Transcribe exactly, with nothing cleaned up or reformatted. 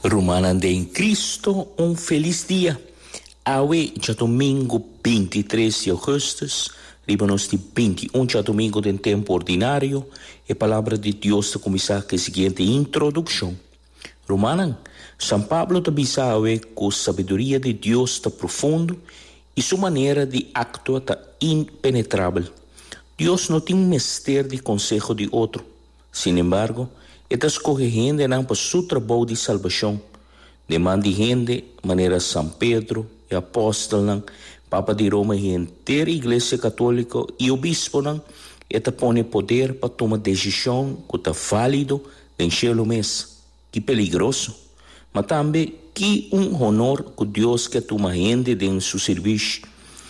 Romana em Cristo, um feliz dia. Hoje é domingo vinte e três de agosto, ribanos de vinte e um de domingo de tempo ordinário, e a palavra de Deus te começar com a seguinte introdução. Romana, São Pablo te bisa hoje com a sabedoria de Deus está profundo e sua maneira de actuar está impenetrável. Deus não tem mistério de consejo de outro. Sin embargo, Ele escolhe gente não para seu trabalho de salvação. Demanda gente, maneira São Pedro e apóstolo, Papa de Roma e inteira Igreja Católica e o Bispo, ele põe poder para tomar decisão que está válido em cielo mês. Que perigoso. Mas também que um honor que Deus quer tomar gente em seu serviço.